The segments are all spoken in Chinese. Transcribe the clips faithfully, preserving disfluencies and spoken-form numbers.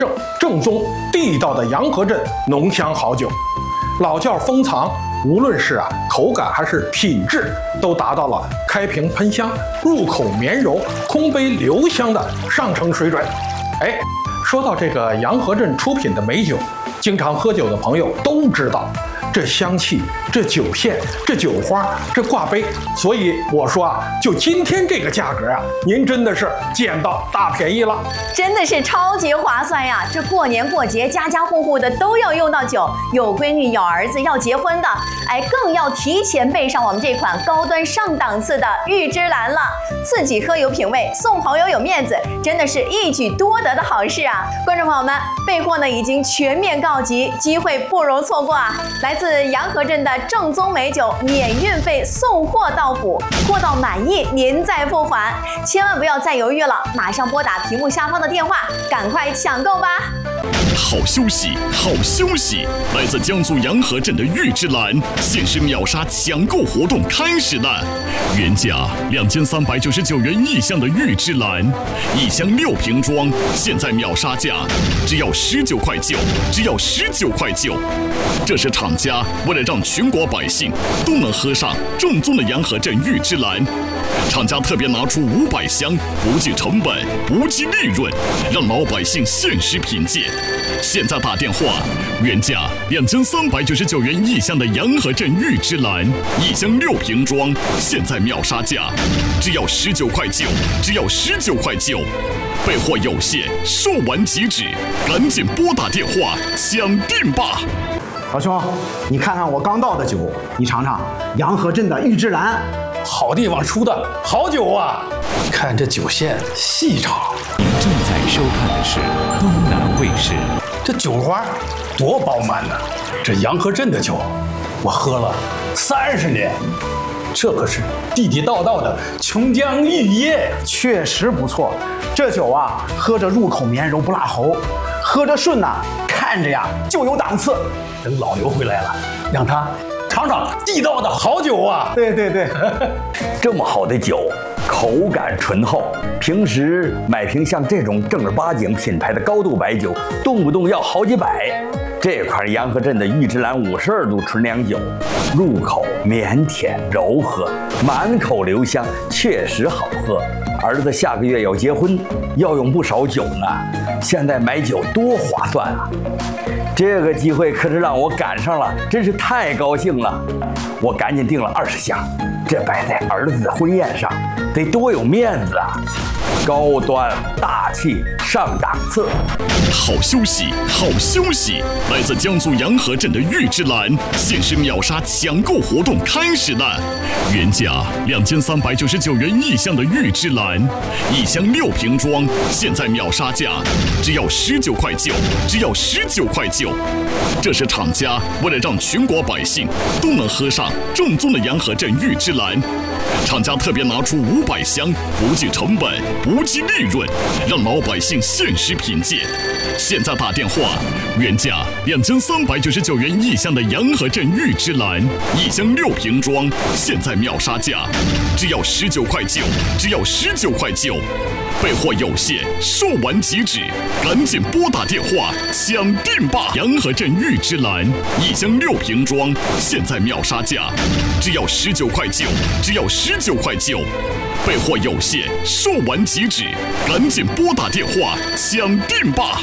正正宗地道的洋河镇浓香好酒，老窖封藏，无论是啊口感还是品质，都达到了开瓶喷香、入口绵柔、空杯留香的上乘水准。哎，说到这个洋河镇出品的美酒，经常喝酒的朋友都知道。 这香气，这酒线，这酒花，这挂杯，所以我说啊，就今天这个价格啊，您真的是捡到大便宜了， 真的是超级划算呀！这过年过节，家家户户的都要用到酒，有闺女、有儿子要结婚的，哎，更要提前备上我们这款高端上档次的玉芝兰了。自己喝有品味，送朋友有面子，真的是一举多得的好事啊！观众朋友们，备货呢已经全面告急，机会不容错过啊！来自 自洋河镇的正宗美酒，免运费送货到府，货到满意您再付款，千万不要再犹豫了，马上拨打屏幕下方的电话，赶快抢购吧！ 好休息，好休息！来自江苏洋河镇的玉芝兰限时秒杀抢购活动开始了，原价两千三百九十九元一箱的玉芝兰，一箱六瓶装，现在秒杀价只要十九块九，只要十九块九。这是厂家 为了让全国百姓都能喝上正宗的洋河镇玉芝兰，厂家特别拿出五百箱，不计成本，不计利润，让老百姓限时品鉴。现在打电话，原价两千三百九十九元一箱的洋河镇玉芝兰，一箱六瓶装，现在秒杀价只要十九块九，只要十九块九。 备货有限，售完即止，赶紧拨打电话抢订吧！ 老兄，你看看我刚倒的酒，你尝尝洋河镇的玉芝兰， 好地方出的好酒啊！看这酒线细长。 您正在收看的是东南卫视。 这酒花多饱满呢！这洋河镇的酒，我喝了三十年，这可是地地道道的琼浆玉液， 确实不错。这酒啊，喝着入口绵柔不辣喉，喝着顺呐，看着呀就有档次。 等老刘回来了，让他尝尝地道的好酒啊！ 对对对， 这么好的酒，口感醇厚，平时买瓶像这种正儿八经品牌的高度白酒，动不动要好几百。这款洋河镇的玉芝兰五十二度纯粮酒，入口绵甜柔和，满口留香，确实好喝。儿子下个月要结婚，要用不少酒呢，现在买酒多划算啊！ 这个机会可是让我赶上了，真是太高兴了！我赶紧订了二十箱，这摆在儿子的婚宴上，得多有面子啊！高端大气上档次。 好休息，好休息！来自江苏洋河镇的玉芝兰限时秒杀抢购活动开始了，原价两千三百九十九元一箱的玉芝兰，一箱六瓶装，现在秒杀价只要十九块九，只要十九块九。这是厂家为了让全国百姓都能喝上正宗的洋河镇玉芝兰，厂家特别拿出五百箱，不计成本，不计利润，让老百姓限时品鉴。现在打电话，原价两千三百九十九元一箱的洋河镇玉芝兰，一箱六瓶装，现在秒杀价只要十九块九，只要十九块九。备货有限，售完即止，赶紧拨打电话抢订吧！洋河镇玉芝兰一箱六瓶装，现在秒杀价只要十九块九，只要十九块九。备货有限，售完即止，赶紧拨打电话抢订吧！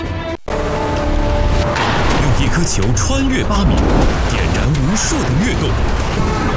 用一颗球穿越八米，点燃无数的跃动。